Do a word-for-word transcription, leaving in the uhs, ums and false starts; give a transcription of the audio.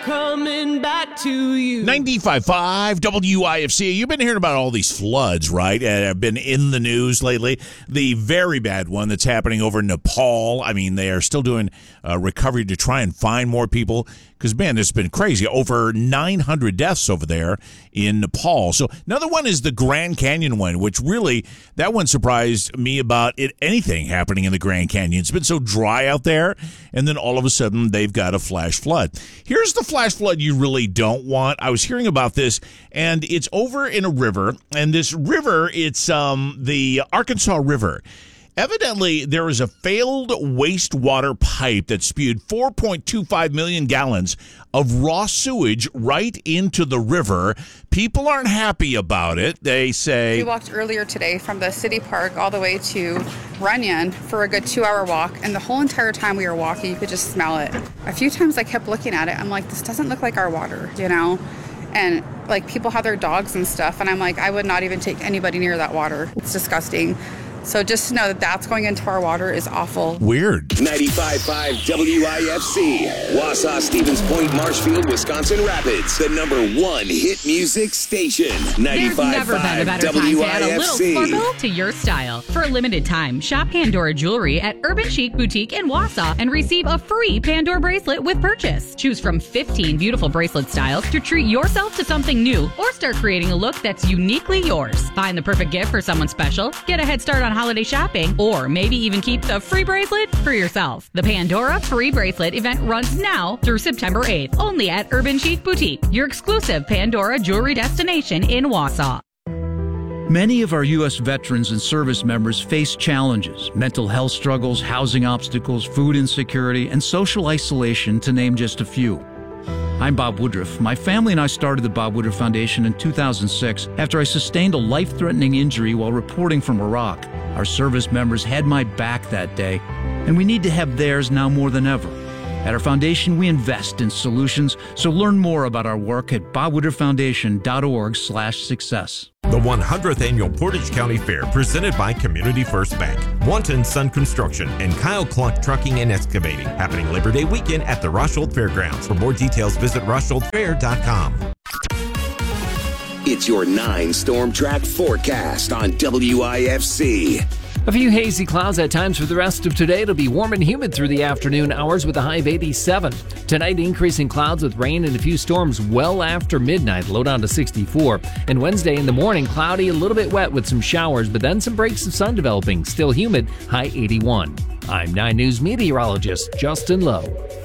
coming back to you. ninety-five point five W I F C. You've been hearing about all these floods, right? Uh, have been in the news lately. The very bad one that's happening over in Nepal. I mean, they are still doing uh, recovery to try and find more people because, man, it's been crazy. Over nine hundred deaths over there in Nepal. So another one is the Grand Canyon one, which really, that one surprised me about it, anything happening in the Grand Canyon. It's been so dry out there, and then all of a sudden they've got a flash flood. Here's the flash flood you really don't want. I was hearing about this, and it's over in a river, and this river, it's um the Arkansas River. Evidently, there is a failed wastewater pipe that spewed four point two five million gallons of raw sewage right into the river. People aren't happy about it. They say... We walked earlier today from the city park all the way to Runyon for a good two-hour walk, and the whole entire time we were walking, you could just smell it. A few times I kept looking at it. I'm like, this doesn't look like our water, you know? And, like, people have their dogs and stuff, and I'm like, I would not even take anybody near that water. It's disgusting. So just to know that that's going into our water is awful. Weird. ninety-five point five W I F C, Wausau, Stevens Point, Marshfield, Wisconsin Rapids, the number one hit music station. ninety-five point five W I F C. There's never been a better time to add a little sparkle to your style. For a limited time, shop Pandora Jewelry at Urban Chic Boutique in Wausau and receive a free Pandora bracelet with purchase. Choose from fifteen beautiful bracelet styles to treat yourself to something new or start creating a look that's uniquely yours. Find the perfect gift for someone special, get a head start on holiday shopping, or maybe even keep the free bracelet for yourself. The Pandora Free Bracelet event runs now through September eighth, only at Urban Chic Boutique, your exclusive Pandora jewelry destination in Wausau. Many of our U S veterans and service members face challenges, mental health struggles, housing obstacles, food insecurity, and social isolation, to name just a few. I'm Bob Woodruff. My family and I started the Bob Woodruff Foundation in two thousand six after I sustained a life-threatening injury while reporting from Iraq. Our service members had my back that day, and we need to have theirs now more than ever. At our foundation, we invest in solutions, so learn more about our work at bob woodruff foundation dot org slash success. The one hundredth Annual Portage County Fair, presented by Community First Bank, Wanton Sun Construction, and Kyle Klunk Trucking and Excavating, happening Labor Day weekend at the Roshold Fairgrounds. For more details, visit roshold fair dot com. It's your nine Storm Track forecast on W I F C. A few hazy clouds at times for the rest of today. It'll be warm and humid through the afternoon hours with a high of eighty-seven. Tonight, increasing clouds with rain and a few storms well after midnight, low down to sixty-four. And Wednesday in the morning, cloudy, a little bit wet with some showers, but then some breaks of sun developing. Still humid, high eighty-one. I'm nine News meteorologist Justin Lowe.